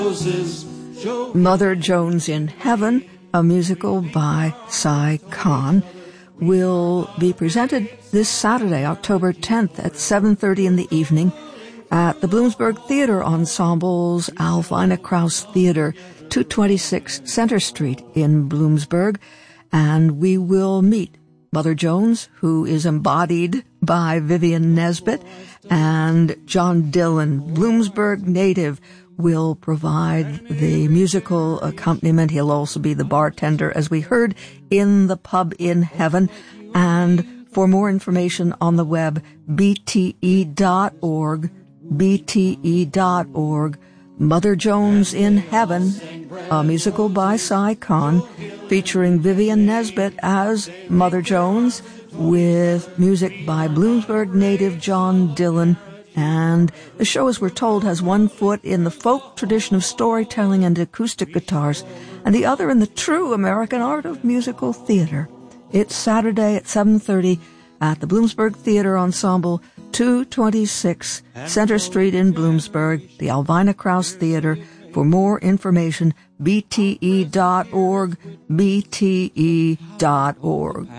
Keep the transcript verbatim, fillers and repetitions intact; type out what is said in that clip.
Mother Jones in Heaven, a musical by Cy Kahn, will be presented this Saturday, October tenth at seven thirty in the evening at the Bloomsburg Theater Ensemble's Alvina Krauss Theater, two twenty-six Center Street in Bloomsburg. And we will meet Mother Jones, who is embodied by Vivian Nesbitt, and John Dillon, Bloomsburg native, will provide the musical accompaniment. He'll also be the bartender, as we heard in the Pub in Heaven. And for more information on the web, b t e dot org, b t e dot org. Mother Jones in Heaven, a musical by Cy Kahn, featuring Vivian Nesbitt as Mother Jones, with music by Bloomsburg native John Dillon. And the show, as we're told, has one foot in the folk tradition of storytelling and acoustic guitars, and the other in the true American art of musical theater. It's Saturday at seven thirty at the Bloomsburg Theater Ensemble, two twenty-six Center Street in Bloomsburg, the Alvina Krauss Theater. For more information, b t e dot org, b t e dot org.